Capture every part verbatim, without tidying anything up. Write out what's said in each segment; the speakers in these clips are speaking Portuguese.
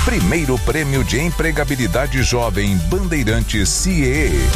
Primeiro Prêmio de Empregabilidade Jovem Bandeirantes C I E.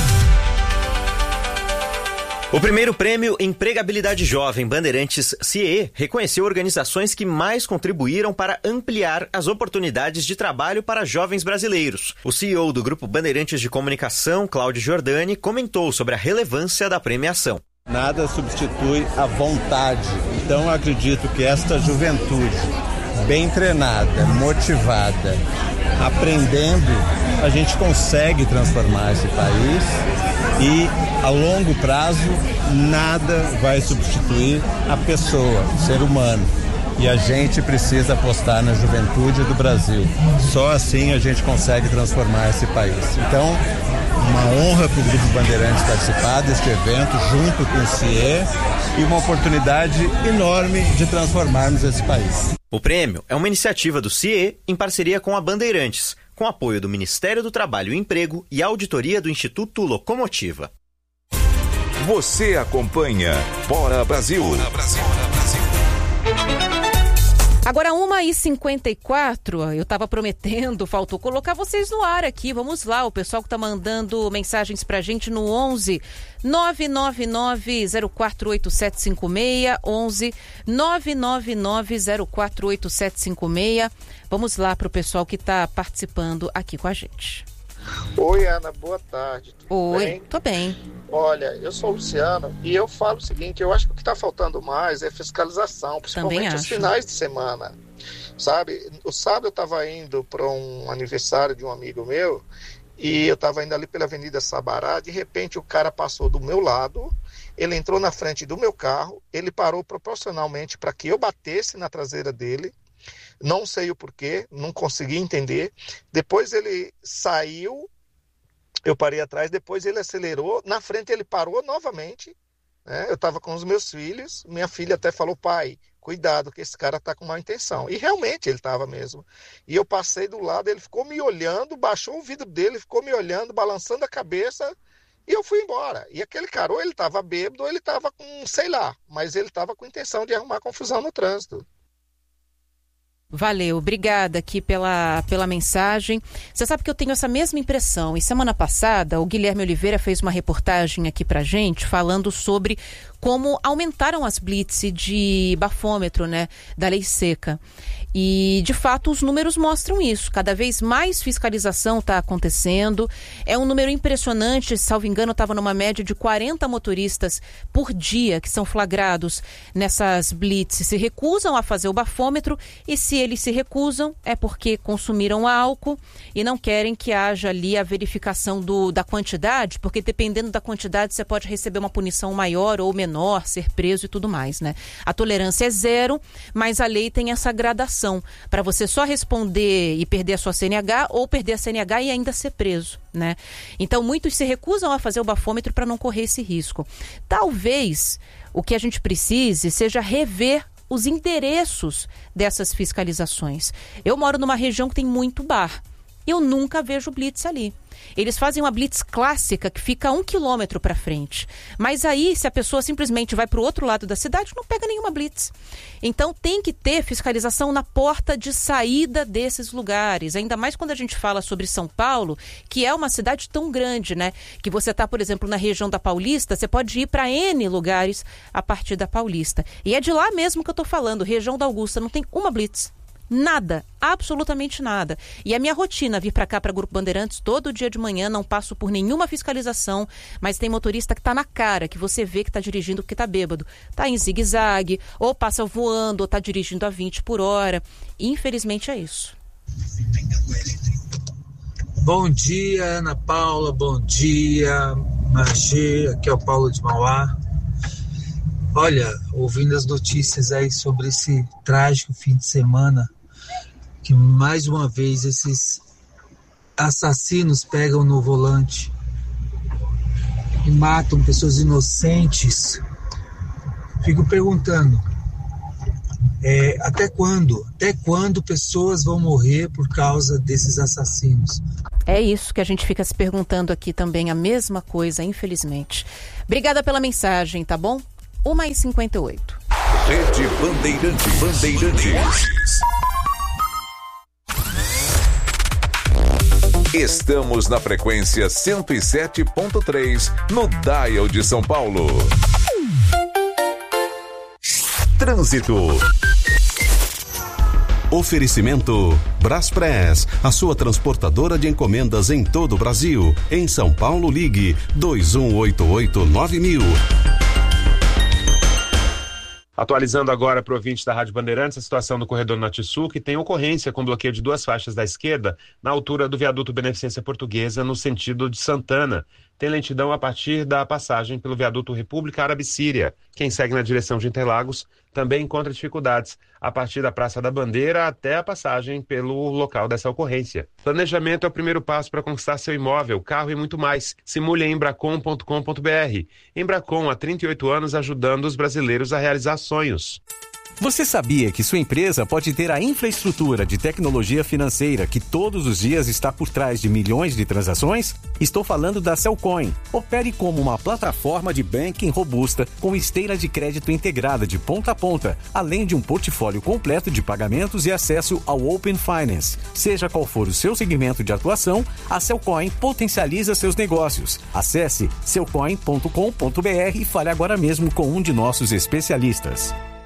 O primeiro prêmio Empregabilidade Jovem Bandeirantes C I E reconheceu organizações que mais contribuíram para ampliar as oportunidades de trabalho para jovens brasileiros. O C E O do Grupo Bandeirantes de Comunicação, Cláudio Giordani, comentou sobre a relevância da premiação. Nada substitui a vontade. Então, eu acredito que esta juventude, bem treinada, motivada, aprendendo, a gente consegue transformar esse país e, a longo prazo, nada vai substituir a pessoa, o ser humano. E a gente precisa apostar na juventude do Brasil. Só assim a gente consegue transformar esse país. Então, uma honra para o Grupo Bandeirantes participar deste evento junto com o C I E e uma oportunidade enorme de transformarmos esse país. O prêmio é uma iniciativa do C I E em parceria com a Bandeirantes, com apoio do Ministério do Trabalho e Emprego e auditoria do Instituto Locomotiva. Você acompanha Bora Brasil. Bora Brasil. Bora Brasil. Agora, uma e cinquenta e quatro, eu estava prometendo, faltou colocar vocês no ar aqui. Vamos lá, o pessoal que está mandando mensagens pra gente no onze nove nove nove zero quatro oito sete cinco seis, onze nove nove nove zero quatro oito sete cinco seis. Vamos lá para o pessoal que está participando aqui com a gente. Oi, Ana, boa tarde. Tudo Oi, bem? tô bem. Olha, eu sou o Luciano e eu falo o seguinte, eu acho que o que está faltando mais é fiscalização, principalmente os finais de semana, sabe? O sábado eu estava indo para um aniversário de um amigo meu e eu estava indo ali pela Avenida Sabará, de repente o cara passou do meu lado, ele entrou na frente do meu carro, ele parou proporcionalmente para que eu batesse na traseira dele. Não sei o porquê, não consegui entender. Depois ele saiu, eu parei atrás, depois ele acelerou, na frente ele parou novamente, né? Eu estava com os meus filhos, minha filha até falou, pai, cuidado que esse cara está com má intenção. E realmente ele estava mesmo. E eu passei do lado, ele ficou me olhando, baixou o vidro dele, ficou me olhando, balançando a cabeça, e eu fui embora. E aquele cara, ou ele estava bêbado, ou ele estava com, sei lá, mas ele estava com intenção de arrumar confusão no trânsito. Valeu, obrigada aqui pela, pela mensagem. Você sabe que eu tenho essa mesma impressão. E semana passada, o Guilherme Oliveira fez uma reportagem aqui pra gente, falando sobre como aumentaram as blitz de bafômetro, né, da lei seca. E, de fato, os números mostram isso. Cada vez mais fiscalização está acontecendo. É um número impressionante. Salvo engano, estava numa média de quarenta motoristas por dia que são flagrados nessas blitz. Se recusam a fazer o bafômetro e, se eles se recusam, é porque consumiram álcool e não querem que haja ali a verificação do, da quantidade, porque dependendo da quantidade você pode receber uma punição maior ou menor, ser preso e tudo mais, né? A tolerância é zero, mas a lei tem essa gradação para você só responder e perder a sua C N H ou perder a C N H e ainda ser preso, né? Então muitos se recusam a fazer o bafômetro para não correr esse risco. Talvez o que a gente precise seja rever os endereços dessas fiscalizações. Eu moro numa região que tem muito bar. Eu nunca vejo blitz ali. Eles fazem uma blitz clássica que fica um quilômetro para frente. Mas aí, se a pessoa simplesmente vai para o outro lado da cidade, não pega nenhuma blitz. Então, tem que ter fiscalização na porta de saída desses lugares. Ainda mais quando a gente fala sobre São Paulo, que é uma cidade tão grande, né? Que você está, por exemplo, na região da Paulista, você pode ir para N lugares a partir da Paulista. E é de lá mesmo que eu estou falando, região da Augusta, não tem uma blitz. Nada, absolutamente nada. E a minha rotina, vir para cá, para Grupo Bandeirantes, todo dia de manhã, não passo por nenhuma fiscalização, mas tem motorista que tá na cara, que você vê que tá dirigindo porque tá bêbado. Tá em zigue-zague, ou passa voando, ou tá dirigindo a vinte por hora. Infelizmente é isso. Bom dia, Ana Paula, bom dia, Magê, aqui é o Paulo de Mauá. Olha, ouvindo as notícias aí sobre esse trágico fim de semana, que mais uma vez esses assassinos pegam no volante e matam pessoas inocentes, fico perguntando, é, até quando? Até quando pessoas vão morrer por causa desses assassinos? É isso que a gente fica se perguntando aqui também, a mesma coisa, infelizmente. Obrigada pela mensagem, tá bom? uma e cinquenta e oito. Rede Bandeirantes. Bandeirantes. Estamos na frequência cento e sete ponto três no Dial de São Paulo. Trânsito. Oferecimento Braspress, a sua transportadora de encomendas em todo o Brasil. Em São Paulo, ligue dois um oito oito nove mil. Atualizando agora para o ouvinte da Rádio Bandeirantes a situação do corredor Norte-Sul, que tem ocorrência com bloqueio de duas faixas da esquerda na altura do viaduto Beneficência Portuguesa, no sentido de Santana. Tem lentidão a partir da passagem pelo viaduto República Árabe-Síria. Quem segue na direção de Interlagos também encontra dificuldades a partir da Praça da Bandeira até a passagem pelo local dessa ocorrência. Planejamento é o primeiro passo para conquistar seu imóvel, carro e muito mais. Simule em embracon ponto com ponto b r. Embracon, há trinta e oito anos, ajudando os brasileiros a realizar sonhos. Você sabia que sua empresa pode ter a infraestrutura de tecnologia financeira que todos os dias está por trás de milhões de transações? Estou falando da Cellcoin. Opere como uma plataforma de banking robusta com esteira de crédito integrada de ponta a ponta, além de um portfólio completo de pagamentos e acesso ao Open Finance. Seja qual for o seu segmento de atuação, a Cellcoin potencializa seus negócios. Acesse cellcoin ponto com ponto b r e fale agora mesmo com um de nossos especialistas.